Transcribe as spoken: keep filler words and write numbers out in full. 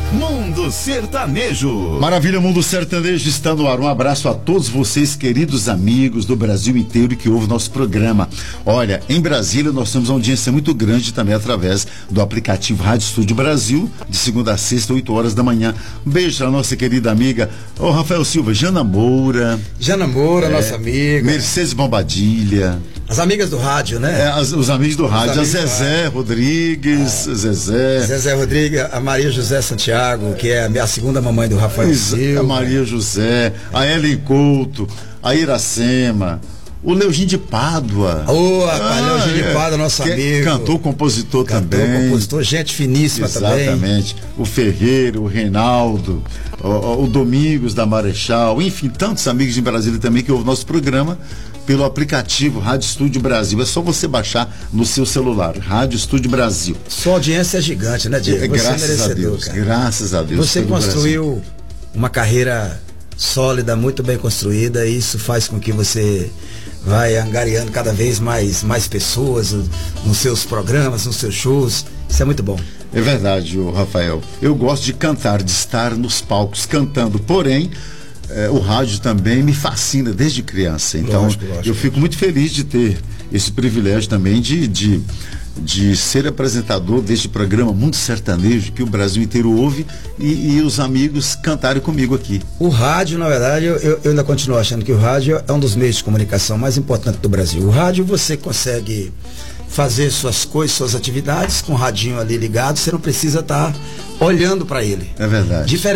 Mundo Sertanejo. Maravilha, Mundo Sertanejo está no ar. Um abraço a todos vocês, queridos amigos do Brasil inteiro que ouvem nosso programa. Olha, em Brasília nós temos uma audiência muito grande também através do aplicativo Rádio Estúdio Brasil, de segunda a sexta, oito horas da manhã. Um beijo à nossa querida amiga, ô Rafael Silva, Jana Moura. Jana Moura, é, nossa amiga. Mercedes Bombadilha. As amigas do rádio, né? É, as, os amigos do rádio, amigos a Zezé Rodrigues, é. Zezé. Zezé Rodrigues, a Maria José Santiago, que é a minha segunda mamãe do Rafael Exa Silva. A Maria José, a Ellen Couto, a Iracema, o Leozinho de Pádua. Ô, oh, rapaz, ah, Leozinho é, de Pádua, nosso que amigo. Cantor, compositor cantor, também. compositor, gente finíssima. Exatamente. Também. Exatamente. O Ferreiro, o Reinaldo, o, o Domingos da Marechal, enfim, tantos amigos de Brasília também que ouvem o nosso programa pelo aplicativo Rádio Estúdio Brasil. É só você baixar no seu celular, Rádio Estúdio Brasil. Sua audiência é gigante, né, Diego? É, você graças é merecedor, a Deus, cara. graças a Deus. Você construiu uma carreira sólida, muito bem construída, e isso faz com que você vai angariando cada vez mais, mais pessoas nos seus programas, nos seus shows. Isso é muito bom. É verdade, Rafael. Eu gosto de cantar, de estar nos palcos cantando, porém É, o rádio também me fascina desde criança, então lógico, lógico, eu fico muito feliz de ter esse privilégio também de, de, de ser apresentador deste programa Mundo Sertanejo, que o Brasil inteiro ouve, e, e os amigos cantarem comigo aqui. O rádio, na verdade, eu, eu ainda continuo achando que o rádio é um dos meios de comunicação mais importantes do Brasil. O rádio, você consegue fazer suas coisas, suas atividades com o radinho ali ligado, você não precisa estar olhando para ele. É verdade. Diferente